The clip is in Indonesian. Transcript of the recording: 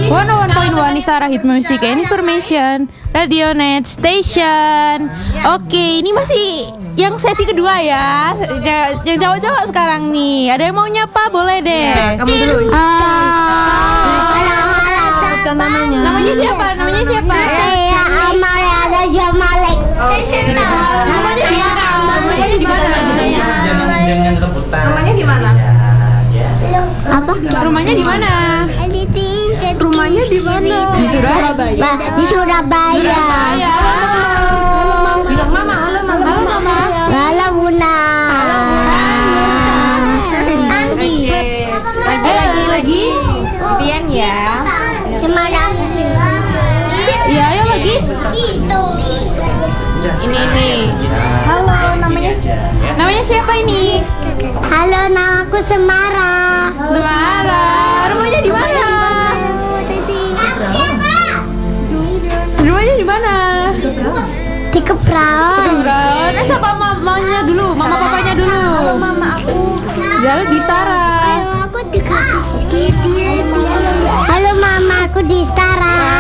101.1 Istara Hit Music and Information Radio Net Station. Oke, ini masih yang sesi kedua ya. Yang cowok-cowok sekarang nih. Ada yang mau nyapa? Boleh deh. Kamu dulu. Namanya siapa? Namanya siapa? Saya Amalia ada Jamalek. Namanya di mana? Namanya di mana? Jangan rebutan. Namanya di mana? Apa? Rumahnya di mana? Rumahnya di mana? Di Surabaya. Di Surabaya. Ya. Bilang mama, halo mama. Halo mama. Halo Bunda. Lagi. Pian ya. Semarang. Iya, ayo lagi. Itu. Ini. Halo, namanya siapa ini? Halo, namaku Semara. Semara. Rumahnya di mana? Rumahnya di mana? Di Kepraon. Brown. Siapa mamanya dulu? Mama papanya dulu. Halo mama aku. Jalan di Stara. Aku di Halo mama, aku di Stara.